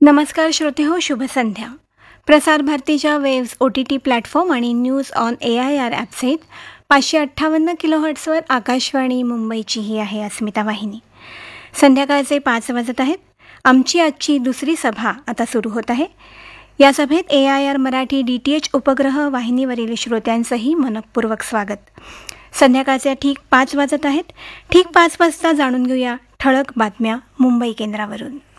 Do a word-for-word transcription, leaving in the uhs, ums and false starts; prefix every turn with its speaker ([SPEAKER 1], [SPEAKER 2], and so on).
[SPEAKER 1] नमस्कार श्रोते हो, शुभ संध्या. प्रसार भारतीच्या waves O T T platform आणि news on A I R ॲपसहित पाचशे अठ्ठावन्न किलो हर्ट्सवर आकाशवाणी मुंबईची ही आहे अस्मिता वाहिनी. संध्याकाळचे पाच वाजत आहेत. आमची आजची दुसरी सभा आता सुरू होत आहे. या सभेत ए I R Marathi D T H उपग्रह वाहिनीवरील श्रोत्यांचंही मनपूर्वक स्वागत. संध्याकाळचे ठीक पाच वाजत आहेत. ठीक पाच वाजता जाणून घेऊया ठळक बातम्या मुंबई केंद्रावरून.